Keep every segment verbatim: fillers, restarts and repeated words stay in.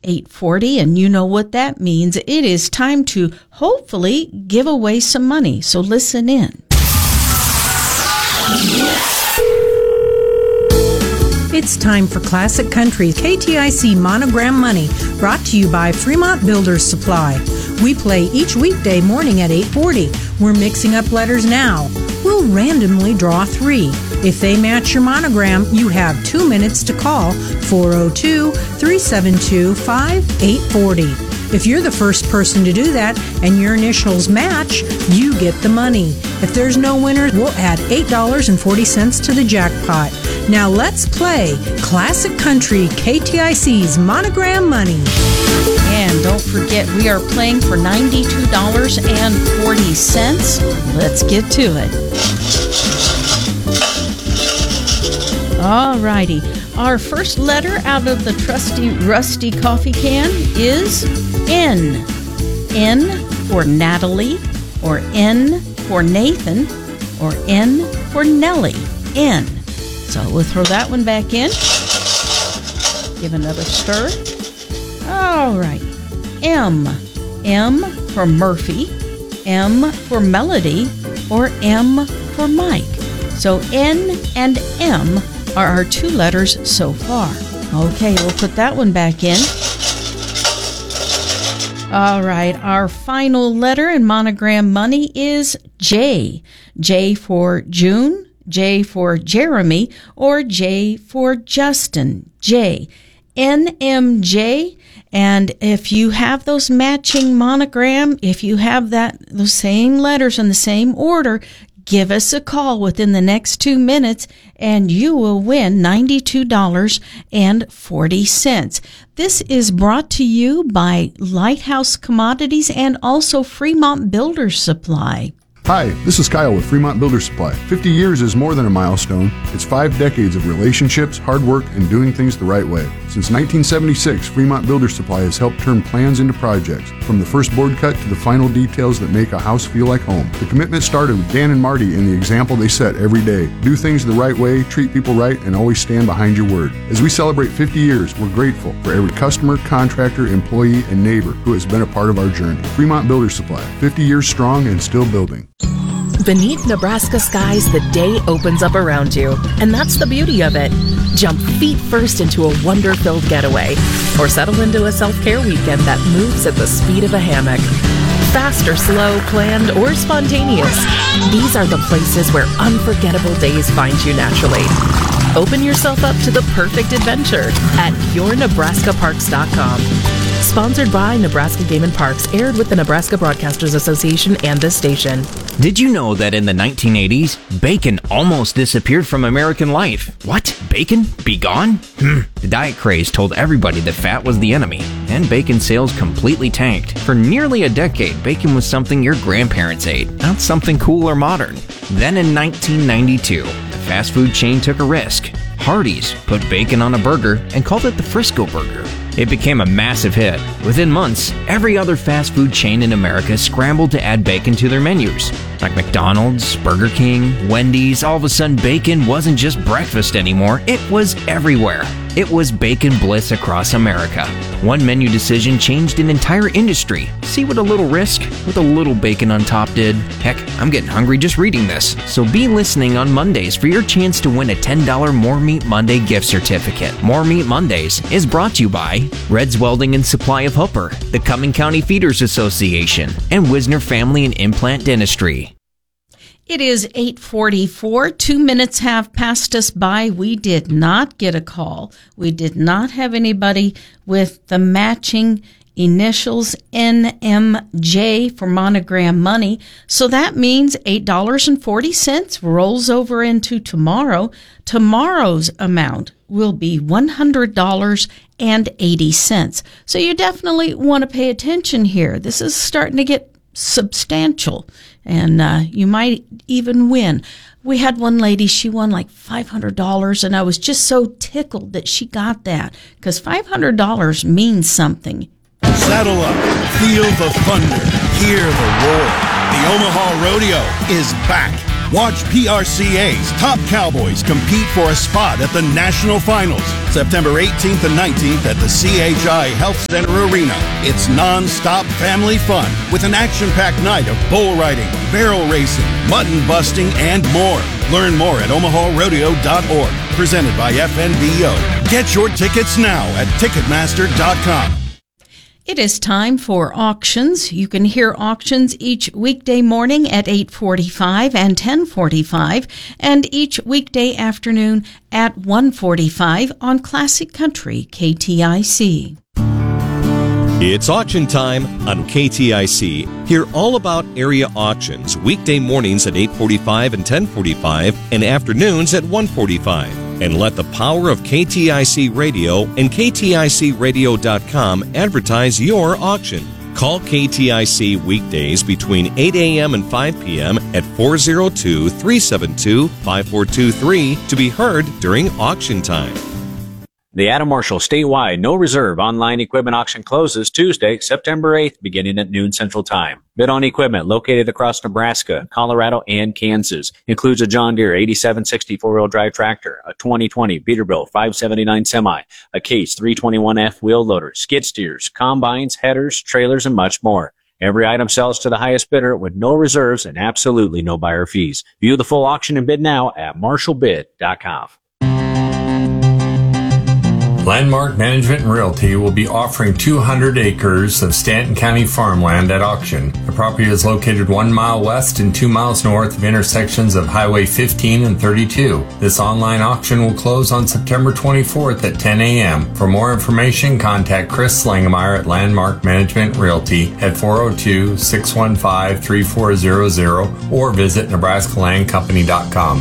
eight forty, and you know what that means. It is time to hopefully give away some money, so listen in. It's time for Classic Country K T I C Monogram Money, brought to you by Fremont Builders Supply. We play each weekday morning at eight forty. We're mixing up letters now. We'll randomly draw three. If they match your monogram, you have two minutes to call four oh two, three seven two, five eight four oh. If you're the first person to do that and your initials match, you get the money. If there's no winner, we'll add eight dollars and forty cents to the jackpot. Now let's play Classic Country K T I C's Monogram Money. And don't forget, we are playing for ninety-two dollars and forty cents. Let's get to it. All righty. Our first letter out of the trusty rusty coffee can is N. N for Natalie, or N for Nathan, or N for Nellie. N. So we'll throw that one back in. Give another stir. All right. M. M for Murphy, M for Melody, or M for Mike. So N and M are our two letters so far. Okay, we'll put that one back in. All right, our final letter in Monogram Money is J. J for June, J for Jeremy, or J for Justin. J. N M J. And if you have those matching monogram, if you have that those same letters in the same order, give us a call within the next two minutes and you will win ninety-two dollars and forty cents. This is brought to you by Lighthouse Commodities and also Fremont Builders Supply. Hi, this is Kyle with Fremont Builders Supply. fifty years is more than a milestone. It's five decades of relationships, hard work, and doing things the right way. Since nineteen seventy-six, Fremont Builders Supply has helped turn plans into projects, from the first board cut to the final details that make a house feel like home. The commitment started with Dan and Marty and the example they set every day. Do things the right way, treat people right, and always stand behind your word. As we celebrate fifty years, we're grateful for every customer, contractor, employee, and neighbor who has been a part of our journey. Fremont Builders Supply, fifty years strong and still building. Beneath Nebraska skies, the day opens up around you, and that's the beauty of it. Jump feet first into a wonder-filled getaway, or settle into a self-care weekend that moves at the speed of a hammock. Fast or slow, planned or spontaneous, these are the places where unforgettable days find you naturally. Open yourself up to the perfect adventure at your nebraska parks dot com. Sponsored by Nebraska Game and Parks, aired with the Nebraska Broadcasters Association and this station. Did you know that in the nineteen eighties, bacon almost disappeared from American life? What? Bacon? Be gone? Hmm. The diet craze told everybody that fat was the enemy, and bacon sales completely tanked. For nearly a decade, bacon was something your grandparents ate, not something cool or modern. Then in nineteen ninety-two, the fast food chain took a risk. Hardee's put bacon on a burger and called it the Frisco Burger. It became a massive hit. Within months, every other fast food chain in America scrambled to add bacon to their menus. Like McDonald's, Burger King, Wendy's, all of a sudden bacon wasn't just breakfast anymore, it was everywhere. It was bacon bliss across America. One menu decision changed an entire industry. See what a little risk with a little bacon on top did? Heck, I'm getting hungry just reading this. So be listening on Mondays for your chance to win a ten dollars More Meat Monday gift certificate. More Meat Mondays is brought to you by Red's Welding and Supply of Hooper, the Cumming County Feeders Association, and Wisner Family and Implant Dentistry. It is eight forty-four. Two minutes have passed us by. We did not get a call. We did not have anybody with the matching initials N M J for Monogram Money. So that means eight dollars and forty cents rolls over into tomorrow. Tomorrow's amount will be one hundred dollars and eighty cents. So you definitely want to pay attention here. This is starting to get substantial, and uh, you might even win. We had one lady, she won like five hundred dollars, and I was just so tickled that she got that, because five hundred dollars means something. Saddle up, feel the thunder, hear the roar. The Omaha Rodeo is back. Watch P R C A's top Cowboys compete for a spot at the National Finals, September eighteenth and nineteenth at the C H I Health Center Arena. It's non-stop family fun with an action-packed night of bull riding, barrel racing, mutton busting, and more. Learn more at omaha rodeo dot org. Presented by F N B O. Get your tickets now at ticketmaster dot com. It is time for auctions. You can hear auctions each weekday morning at eight forty-five and ten forty-five, and each weekday afternoon at one forty-five on Classic Country K T I C. It's auction time on K T I C. Hear all about area auctions weekday mornings at eight forty-five and ten forty-five and afternoons at one forty-five. And let the power of K T I C Radio and K T I C radio dot com advertise your auction. Call K T I C weekdays between eight a.m. and five p.m. at four oh two, three seven two, five four two three to be heard during auction time. The Adam Marshall statewide no reserve online equipment auction closes Tuesday, September eighth, beginning at noon Central Time. Bid on equipment located across Nebraska, Colorado, and Kansas. Includes a John Deere eighty-seven sixty four-wheel drive tractor, a twenty twenty Peterbilt five seventy-nine semi, a Case three twenty-one F wheel loader, skid steers, combines, headers, trailers, and much more. Every item sells to the highest bidder with no reserves and absolutely no buyer fees. View the full auction and bid now at marshall bid dot com. Landmark Management and Realty will be offering two hundred acres of Stanton County farmland at auction. The property is located one mile west and two miles north of intersections of Highway fifteen and thirty-two. This online auction will close on September twenty-fourth at ten a.m. For more information, contact Chris Slangemeyer at Landmark Management Realty at four oh two, six one five, three four zero zero or visit nebraska land company dot com.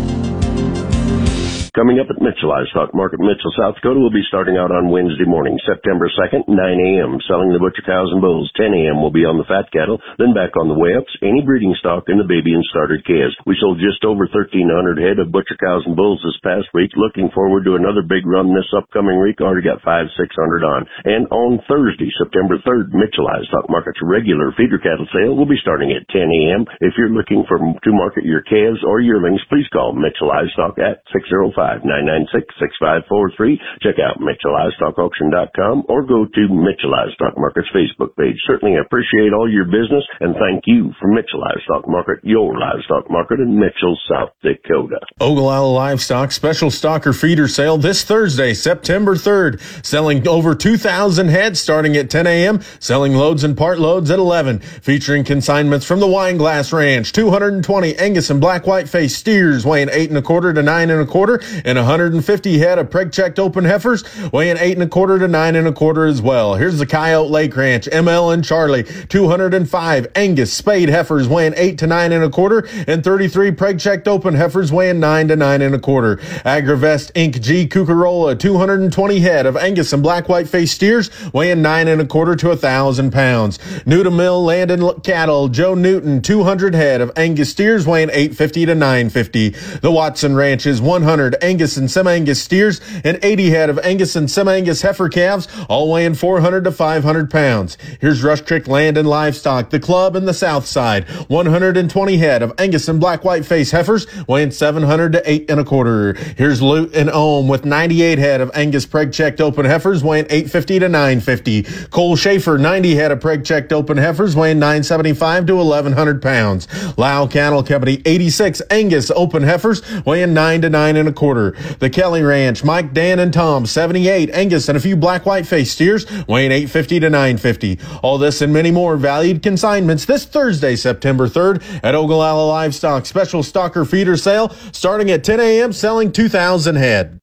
Coming up at Mitchell Livestock Market, Mitchell, South Dakota, will be starting out on Wednesday morning, September second, nine a.m., selling the butcher cows and bulls. ten a.m. will be on the fat cattle, then back on the weigh-ups, any breeding stock, and the baby and starter calves. We sold just over thirteen hundred head of butcher cows and bulls this past week. Looking forward to another big run this upcoming week. Already got five, six hundred on. And on Thursday, September third, Mitchell Livestock Market's regular feeder cattle sale will be starting at ten a.m. If you're looking for to market your calves or yearlings, please call Mitchell Livestock at six oh five, nine nine six, six five four three. Check out Mitchell Livestock Auction dot com or go to Mitchell Livestock Market's Facebook page. Certainly appreciate all your business and thank you for Mitchell Livestock Market, your livestock market in Mitchell, South Dakota. Ogallala Livestock special stocker feeder sale this Thursday, September third. Selling over two thousand head starting at ten a.m. Selling loads and part loads at eleven. Featuring consignments from the Wineglass Ranch. two hundred twenty Angus and black white face steers weighing eight and a quarter to nine and a quarter, and one hundred fifty head of preg-checked open heifers weighing eight and a quarter to nine and a quarter as well. Here's the Coyote Lake Ranch, M L and Charlie, two hundred five Angus spade heifers weighing eight to nine and a quarter, and thirty-three preg-checked open heifers weighing nine to nine and a quarter. Agravest Incorporated. G. Cucarola, two hundred twenty head of Angus and black white face steers weighing nine and a quarter to a thousand pounds. Newton Mill Land and Cattle, Joe Newton, two hundred head of Angus steers weighing eight fifty to nine fifty. The Watson Ranch is one hundred Angus and Sem-Angus steers and eighty head of Angus and Sem-Angus heifer calves, all weighing four hundred to five hundred pounds. Here's Rush Creek Land and Livestock, the club in the south side, one hundred twenty head of Angus and black white face heifers weighing seven hundred to eight and a quarter. Here's Lute and Ohm with ninety-eight head of Angus preg-checked open heifers weighing eight fifty to nine fifty. Cole Schaefer, ninety head of preg-checked open heifers weighing nine seventy-five to eleven hundred pounds. Lau Cattle Company, eighty-six Angus open heifers weighing nine to nine and a quarter. The Kelly Ranch, Mike, Dan, and Tom, seventy-eight Angus and a few black white face steers weighing eight fifty to nine fifty. All this and many more valued consignments this Thursday, September third at Ogallala Livestock special stocker feeder sale starting at ten a.m. selling two thousand head.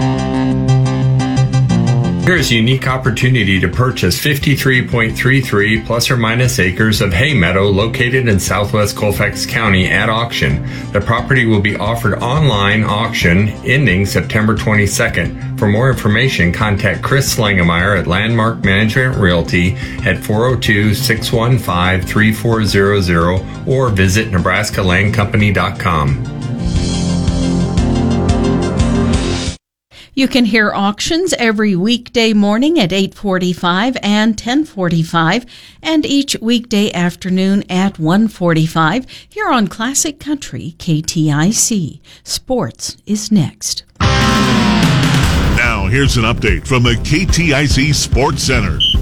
Here's a unique opportunity to purchase fifty-three point three three plus or minus acres of hay meadow located in southwest Colfax County at auction. The property will be offered online auction ending September twenty-second. For more information, contact Chris Slangemeyer at Landmark Management Realty at four oh two, six one five, three four zero zero or visit nebraska land company dot com. You can hear auctions every weekday morning at eight forty-five and ten forty-five, and each weekday afternoon at one forty-five here on Classic Country K T I C. Sports is next. Now here's an update from the K T I C Sports Center.